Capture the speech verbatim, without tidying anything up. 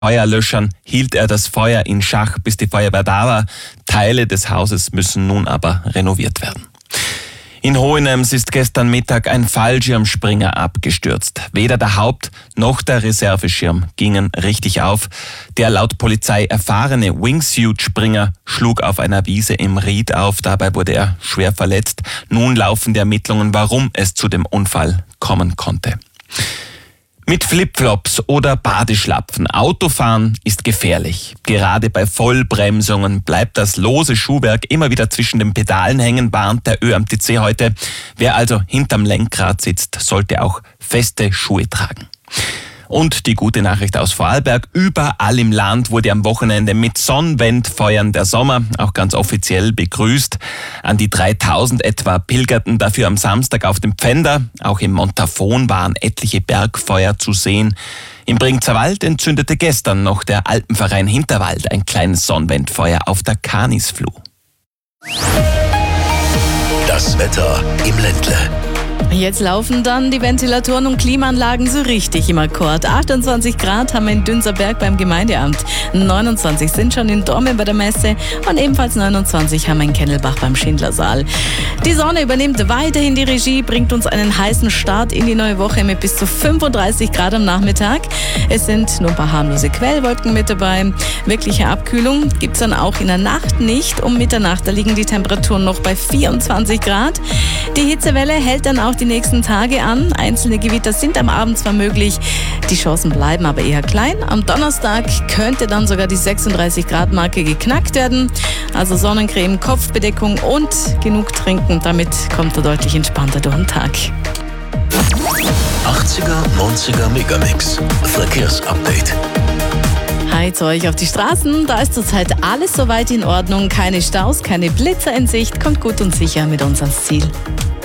Feuerlöschern hielt er das Feuer in Schach, bis die Feuerwehr da war. Teile des Hauses müssen nun aber renoviert werden. In Hohenems ist gestern Mittag ein Fallschirmspringer abgestürzt. Weder der Haupt- noch der Reserveschirm gingen richtig auf. Der laut Polizei erfahrene Wingsuit-Springer schlug auf einer Wiese im Ried auf. Dabei wurde er schwer verletzt. Nun laufen die Ermittlungen, warum es zu dem Unfall kommen konnte. Mit Flipflops oder Badeschlapfen Autofahren ist gefährlich. Gerade bei Vollbremsungen bleibt das lose Schuhwerk immer wieder zwischen den Pedalen hängen, warnt der Ö M T C heute. Wer also hinterm Lenkrad sitzt, sollte auch feste Schuhe tragen. Und die gute Nachricht aus Vorarlberg: Überall im Land wurde am Wochenende mit Sonnwendfeuern der Sommer auch ganz offiziell begrüßt. An die dreitausend etwa pilgerten dafür am Samstag auf dem Pfänder. Auch im Montafon waren etliche Bergfeuer zu sehen. Im Bringzer Wald entzündete gestern noch der Alpenverein Hinterwald ein kleines Sonnwendfeuer auf der Kanisfluh. Das Wetter im Ländle. Jetzt laufen dann die Ventilatoren und Klimaanlagen so richtig im Akkord. achtundzwanzig Grad haben wir in Dünserberg beim Gemeindeamt, neunundzwanzig sind schon in Dormen bei der Messe und ebenfalls neunundzwanzig haben wir in Kennelbach beim Schindlersaal. Die Sonne übernimmt weiterhin die Regie, bringt uns einen heißen Start in die neue Woche mit bis zu fünfunddreißig Grad am Nachmittag. Es sind nur ein paar harmlose Quellwolken mit dabei. Wirkliche Abkühlung gibt es dann auch in der Nacht nicht. Um Mitternacht, da liegen die Temperaturen noch bei vierundzwanzig Grad. Die Hitzewelle hält dann auch die nächsten Tage an. Einzelne Gewitter sind am Abend zwar möglich, die Chancen bleiben aber eher klein. Am Donnerstag könnte dann sogar die sechsunddreißig Grad Marke geknackt werden. Also Sonnencreme, Kopfbedeckung und genug trinken. Damit kommt er deutlich entspannter durch den Tag. achtziger, neunziger Megamix. Verkehrsupdate. Hi zu euch auf die Straßen. Da ist zurzeit alles soweit in Ordnung. Keine Staus, keine Blitzer in Sicht. Kommt gut und sicher mit uns ans Ziel.